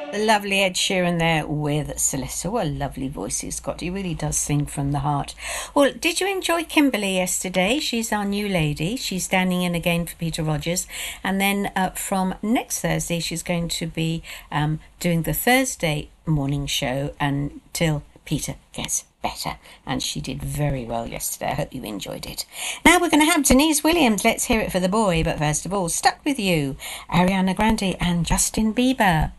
Lovely Ed Sheeran there with Celesta. What a lovely voice he's got. He really does sing from the heart. Well, did you enjoy Kimberly yesterday? She's our new lady. She's standing in again for Peter Rogers. And then from next Thursday, she's going to be doing the Thursday morning show until Peter gets better. And she did very well yesterday. I hope you enjoyed it. Now we're going to have Denise Williams. Let's hear it for the boy. But first of all, Stuck With You, Ariana Grande and Justin Bieber.